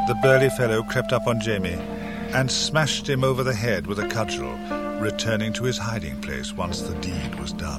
the burly fellow crept up on Jamie and smashed him over the head with a cudgel, returning to his hiding place once the deed was done.